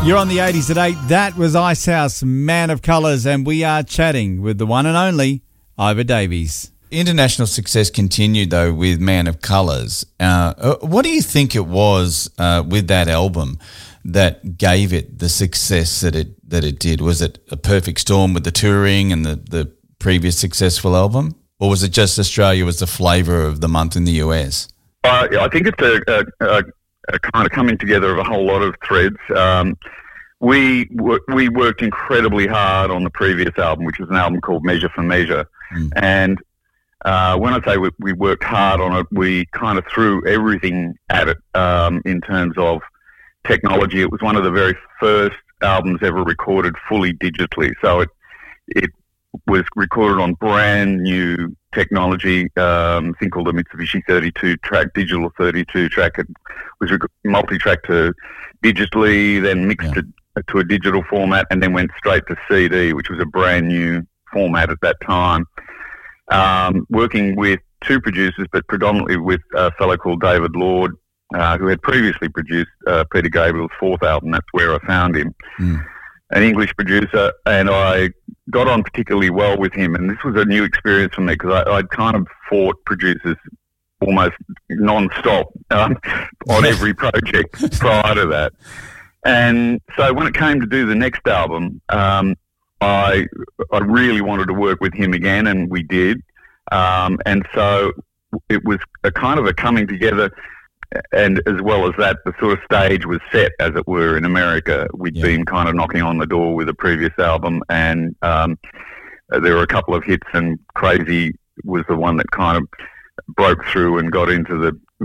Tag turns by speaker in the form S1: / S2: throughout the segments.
S1: You're on the 80s at 8. That was Icehouse, Man of Colours, and we are chatting with the one and only Ivor Davies.
S2: International success continued, though, with Man of Colours. What do you think it was with that album that gave it the success that it did? Was it a perfect storm with the touring and the previous successful album? Or was it just Australia was the flavour of the month in the US?
S3: I think it's a kind of coming together of a whole lot of threads. We worked incredibly hard on the previous album, which was an album called Measure for Measure. And when I say we worked hard on it, we kind of threw everything at it in terms of technology. It was one of the very first albums ever recorded fully digitally. So it was recorded on brand new technology, thing called the Mitsubishi 32-track, digital 32-track. It was multi-track to digitally, then mixed it to a digital format, and then went straight to CD, which was a brand new format at that time. Working with two producers, but predominantly with a fellow called David Lord, who had previously produced Peter Gabriel's fourth album. That's where I found him. An English producer, and I got on particularly well with him, and this was a new experience for me because I'd kind of fought producers almost non-stop on every project prior to that. And so when it came to do the next album, I really wanted to work with him again, and we did. And so it was a kind of a coming together. And as well as that, the sort of stage was set, as it were, in America. We'd been kind of knocking on the door with a previous album, and there were a couple of hits, and Crazy was the one that kind of broke through and got into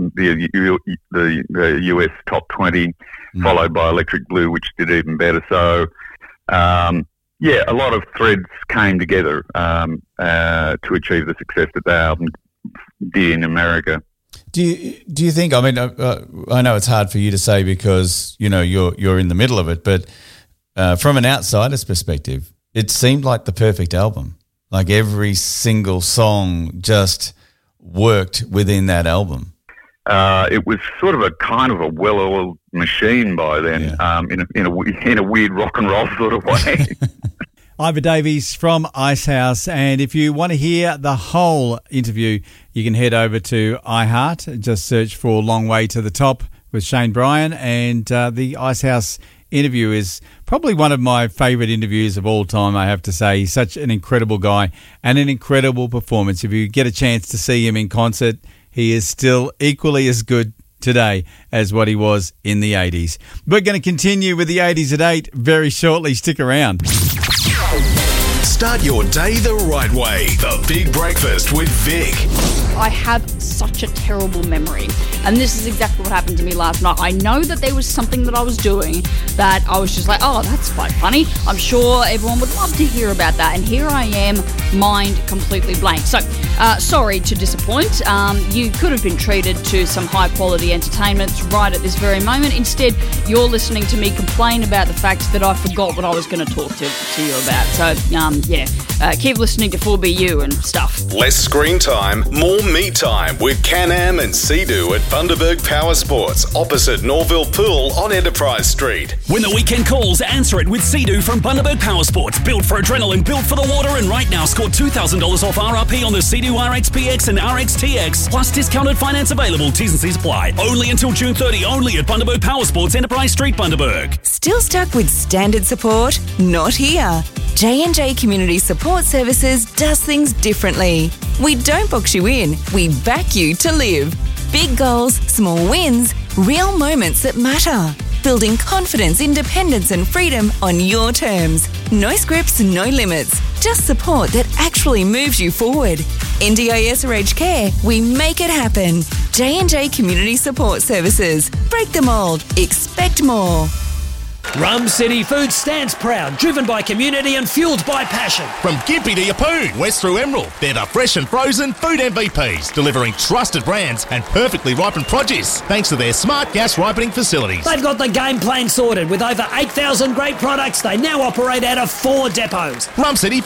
S3: the US top 20, followed by Electric Blue, which did even better. So, a lot of threads came together to achieve the success that the album did in America.
S2: Do you think? I mean, I know it's hard for you to say because you're in the middle of it, but from an outsider's perspective, it seemed like the perfect album. Like every single song just worked within that album.
S3: It was sort of a kind of a well-oiled machine by then, in a weird rock and roll sort of way.
S1: Ivor Davies from Icehouse, and if you want to hear the whole interview, you can head over to iHeart. Just search for Long Way to the Top with Shane Bryan, and the Icehouse interview is probably one of my favourite interviews of all time, I have to say. He's such an incredible guy and an incredible performance. If you get a chance to see him in concert, he is still equally as good today as what he was in the 80s. We're going to continue with the 80s at 8 very shortly. Stick around.
S4: Start your day the right way. The Big Breakfast with Vic.
S5: I have such a terrible memory, and this is exactly what happened to me last night. I know that there was something that I was doing that I was just like, oh, that's quite funny. I'm sure everyone would love to hear about that, and here I am, mind completely blank. So, sorry to disappoint. You could have been treated to some high-quality entertainment right at this very moment. Instead, you're listening to me complain about the fact that I forgot what I was going to talk to you about. So, keep listening to 4BU and stuff.
S4: Less screen time, more me time with Can-Am and Sea-Doo at Bundaberg Power Sports, opposite Norville Pool on Enterprise Street.
S6: When the weekend calls, answer it with Sea-Doo from Bundaberg Power Sports. Built for adrenaline, built for the water, and right now score $2,000 off RRP on the Sea-Doo RXPX and RXTX, plus discounted finance available. T's and C's apply. Only until June 30, only at Bundaberg Power Sports, Enterprise Street, Bundaberg.
S7: Still stuck with standard support? Not here. J&J Community Support Services does things differently. We don't box you in, we back you to live. Big goals, small wins, real moments that matter. Building confidence, independence and freedom on your terms. No scripts, no limits. Just support that actually moves you forward. NDIS or aged care, we make it happen. J&J Community Support Services. Break the mould. Expect more.
S8: Rum City Food stands proud, driven by community and fuelled by passion.
S9: From Gympie to Yeppoon, west through Emerald, they're the fresh and frozen food MVPs, delivering trusted brands and perfectly ripened produce, thanks to their smart gas ripening facilities.
S8: They've got the game plan sorted. With over 8,000 great products, they now operate out of 4 depots.
S9: Rum City